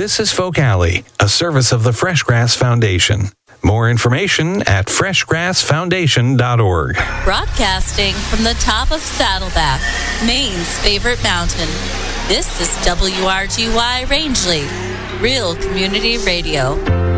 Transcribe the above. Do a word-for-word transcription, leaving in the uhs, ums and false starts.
This is Folk Alley, a service of the Fresh Grass Foundation. More information at fresh grass foundation dot org. Broadcasting from the top of Saddleback, Maine's favorite mountain. This is W R G Y Rangeley, Real Community Radio.